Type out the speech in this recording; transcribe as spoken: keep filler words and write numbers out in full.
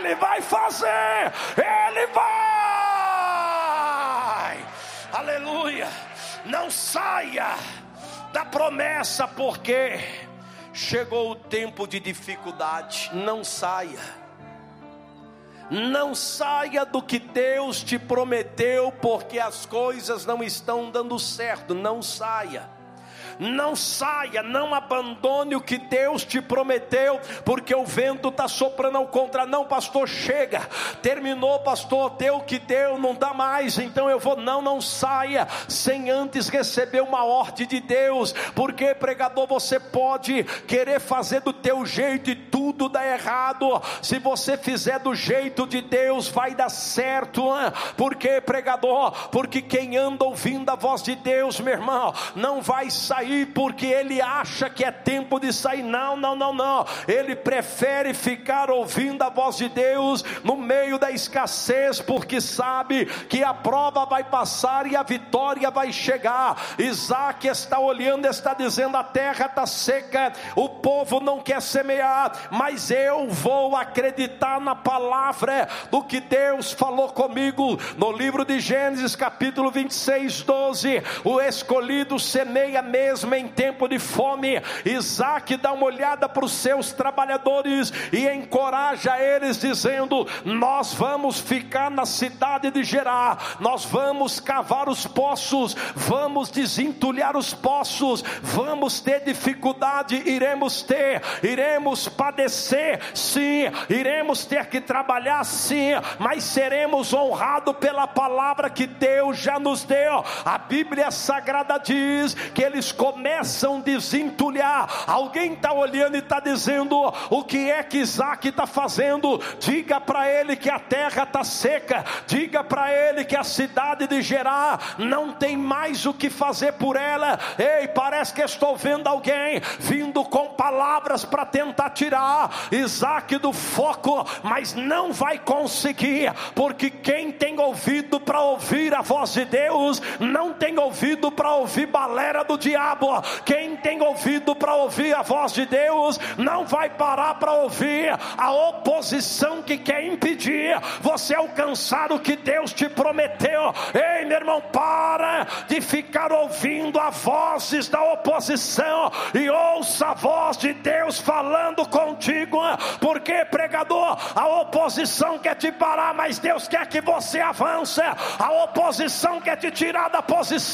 Ele vai fazer, Ele vai. Aleluia. Não saia da promessa, porque chegou o tempo de dificuldade. Não saia. Não saia do que Deus te prometeu, porque as coisas não estão dando certo. Não saia. Não saia, não abandone o que Deus te prometeu, porque o vento está soprando ao contrário. Não, pastor, chega, terminou, pastor, deu o que deu, não dá mais, então eu vou. Não, não saia sem antes receber uma ordem de Deus, porque, pregador, você pode querer fazer do teu jeito e tudo dá errado. Se você fizer do jeito de Deus, vai dar certo. Porque, pregador, porque quem anda ouvindo a voz de Deus, meu irmão, não vai sair porque ele acha que é tempo de sair. Não, não, não, não. Ele prefere ficar ouvindo a voz de Deus no meio da escassez, porque sabe que a prova vai passar e a vitória vai chegar. Isaac está olhando, está dizendo: a terra está seca, o povo não quer semear, mas eu vou acreditar na palavra do que Deus falou comigo. No livro de Gênesis capítulo vinte e seis, doze, o escolhido semeia mesmo em tempo de fome. Isaac dá uma olhada para os seus trabalhadores e encoraja eles, dizendo: nós vamos ficar na cidade de Gerar, nós vamos cavar os poços, vamos desentulhar os poços, vamos ter dificuldade, iremos ter, iremos padecer, sim, iremos ter que trabalhar, sim, mas seremos honrados pela palavra que Deus já nos deu. A Bíblia Sagrada diz que eles começam a desentulhar. Alguém está olhando e está dizendo: o que é que Isaac está fazendo? Diga para ele que a terra está seca, diga para ele que a cidade de Gerar não tem mais o que fazer por ela. Ei, parece que estou vendo alguém vindo com palavras para tentar tirar Isaac do foco, mas não vai conseguir, porque quem tem ouvido para ouvir a voz de Deus, não tem ouvido para ouvir balera do diabo. Quem tem ouvido para ouvir a voz de Deus, não vai parar para ouvir a oposição que quer impedir você alcançar o que Deus te prometeu. Ei, meu irmão, para de ficar ouvindo as vozes da oposição e ouça a voz de Deus falando contigo. Porque, pregador, a oposição quer te parar, mas Deus quer que você avance. A oposição quer te tirar da posição,